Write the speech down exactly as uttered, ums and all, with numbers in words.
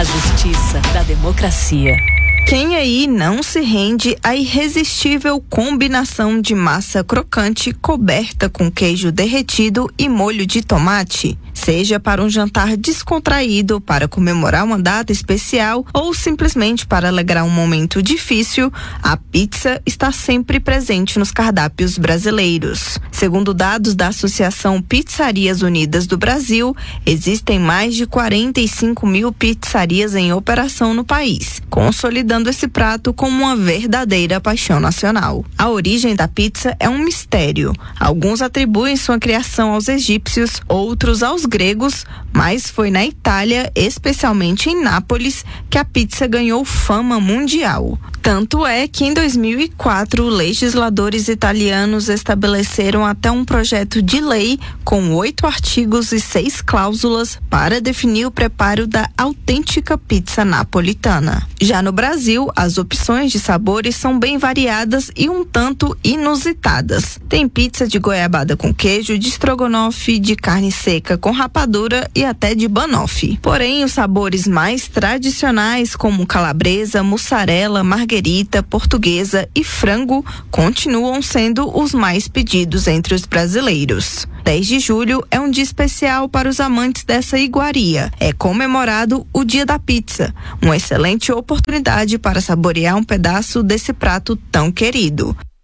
justiça, da democracia. Quem aí não se rende à irresistível combinação de massa crocante coberta com queijo derretido e molho de tomate? Seja para um jantar descontraído, para comemorar uma data especial ou simplesmente para alegrar um momento difícil, a pizza está sempre presente nos cardápios brasileiros. Segundo dados da Associação Pizzarias Unidas do Brasil, existem mais de quarenta e cinco mil pizzarias em operação no país, consolidando esse prato como uma verdadeira paixão nacional. A origem da pizza é um mistério. Alguns atribuem sua criação aos egípcios, outros aos gregos, mas foi na Itália, especialmente em Nápoles, que a pizza ganhou fama mundial. Tanto é que em dois mil e quatro, legisladores italianos estabeleceram até um projeto de lei com oito artigos e seis cláusulas para definir o preparo da autêntica pizza napolitana. Já no Brasil, as opções de sabores são bem variadas e um tanto inusitadas. Tem pizza de goiabada com queijo, de estrogonofe, de carne seca com rapadura e até de banoffee. Porém, os sabores mais tradicionais, como calabresa, mussarela, marguerita, portuguesa e frango, continuam sendo os mais pedidos entre os brasileiros. dez de julho é um dia especial para os amantes dessa iguaria. É comemorado o Dia da Pizza, uma excelente oportunidade para saborear um pedaço desse prato tão querido.